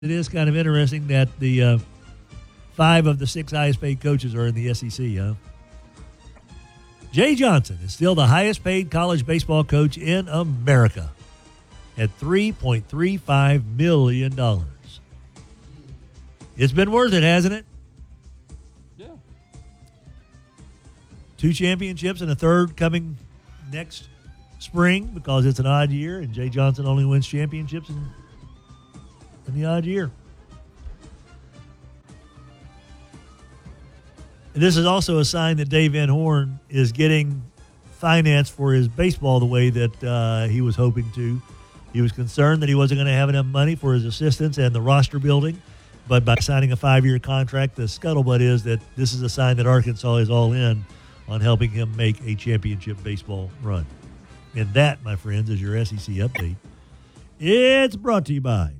It is kind of interesting that the 5 of the 6 highest paid coaches are in the SEC, huh? Jay Johnson is still the highest paid college baseball coach in America at $3.35 million. It's been worth it, hasn't it? Yeah. 2 championships and a third coming next spring because it's an odd year, and Jay Johnson only wins championships in the odd year. And this is also a sign that Dave Van Horn is getting finance for his baseball the way that he was hoping to. He was concerned that he wasn't going to have enough money for his assistants and the roster building, but by signing a 5-year contract, the scuttlebutt is that this is a sign that Arkansas is all in on helping him make a championship baseball run. And that, my friends, is your SEC update. It's brought to you by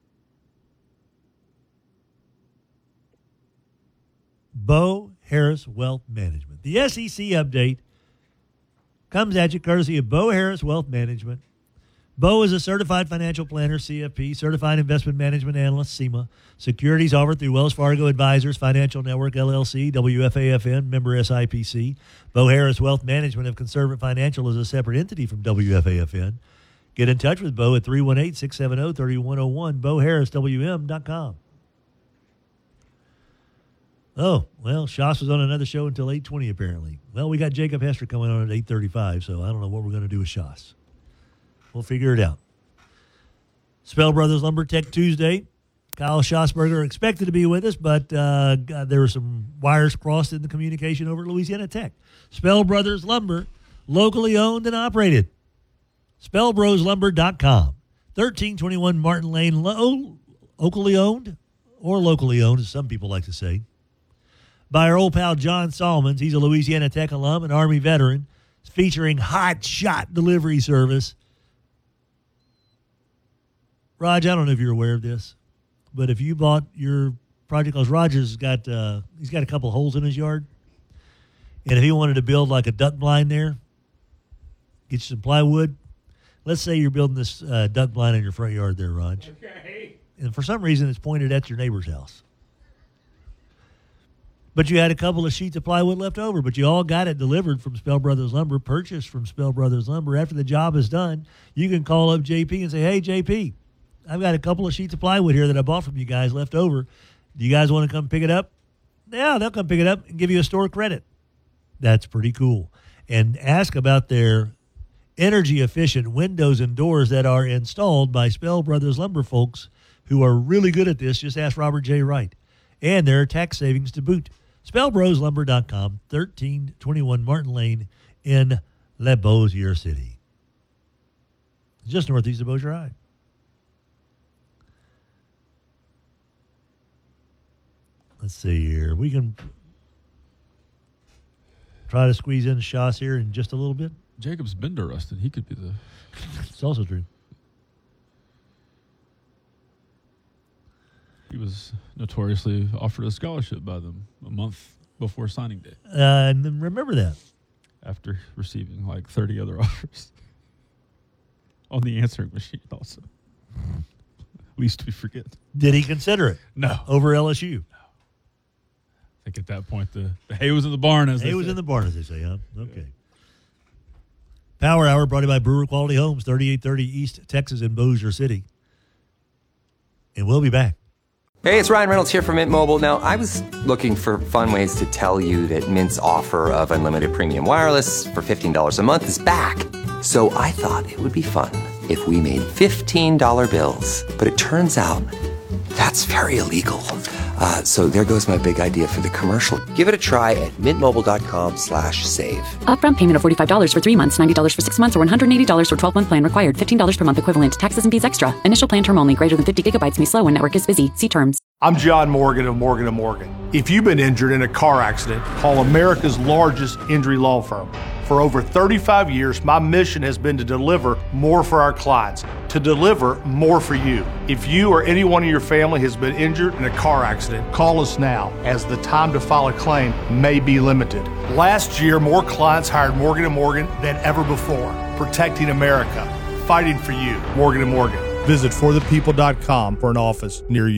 Bo Harris Wealth Management. The SEC update comes at you courtesy of Bo Harris Wealth Management. Bo is a certified financial planner, CFP, certified investment management analyst, CIMA. Securities offered through Wells Fargo Advisors, Financial Network, LLC, WFAFN, member SIPC. Bo Harris Wealth Management of Conservative Financial is a separate entity from WFAFN. Get in touch with Bo at 318-670-3101, BoHarrisWM.com. Oh, well, Shoss was on another show until 8:20 apparently. Well, we got Jacob Hester coming on at 8:35, so I don't know what we're going to do with Shoss. We'll figure it out. Spell Brothers Lumber Tech Tuesday. Kyle Schossberger expected to be with us, but there were some wires crossed in the communication over at Louisiana Tech. Spell Brothers Lumber, locally owned and operated. SpellBrosLumber.com. 1321 Martin Lane, locally owned, or locally owned, as some people like to say, by our old pal John Solomons. He's a Louisiana Tech alum and Army veteran, featuring hot shot delivery service. Raj, I don't know if you're aware of this, but if you bought your project, because Roger's got he's got a couple holes in his yard, and if he wanted to build like a duck blind there, get you some plywood. Let's say you're building this duck blind in your front yard there, Raj. Okay. And for some reason it's pointed at your neighbor's house. But you had a couple of sheets of plywood left over, but you all got it delivered from Spell Brothers Lumber, purchased from Spell Brothers Lumber. After the job is done, you can call up JP and say, hey, JP, I've got a couple of sheets of plywood here that I bought from you guys left over. Do you guys want to come pick it up? Yeah, they'll come pick it up and give you a store credit. That's pretty cool. And ask about their energy-efficient windows and doors that are installed by Spell Brothers Lumber folks who are really good at this. Just ask Robert J. Wright. And there are tax savings to boot. SpellBrosLumber.com, 1321 Martin Lane in Le Bossier City. Just northeast of Bossier High. Let's see here. We can try to squeeze in Shoss here in just a little bit. Jacob's been arrested. He could be the... It's also true. He was notoriously offered a scholarship by them a month before signing day. And then remember that. After receiving like 30 other offers on the answering machine also. Least we forget. Did he consider it? No. Over LSU? No. I think at that point the hay was in the barn, as they say. Hay was in the barn, as they say, huh? Okay. Power Hour brought to you by Brewer Quality Homes, 3830 East Texas in Bossier City. And we'll be back. Hey, it's Ryan Reynolds here from Mint Mobile. Now, I was looking for fun ways to tell you that Mint's offer of unlimited premium wireless for $15 a month is back. So I thought it would be fun if we made $15 bills. But it turns out that's very illegal. So there goes my big idea for the commercial. Give it a try at mintmobile.com/save. Upfront payment of $45 for 3 months, $90 for 6 months, or $180 for 12-month plan required. $15 per month equivalent. Taxes and fees extra. Initial plan term only. Greater than 50 gigabytes may slow when network is busy. See terms. I'm John Morgan of Morgan & Morgan. If you've been injured in a car accident, call America's largest injury law firm. For over 35 years, my mission has been to deliver more for our clients, to deliver more for you. If you or anyone in your family has been injured in a car accident, call us now, as the time to file a claim may be limited. Last year, more clients hired Morgan & Morgan than ever before, protecting America, fighting for you. Morgan & Morgan. Visit forthepeople.com for an office near you.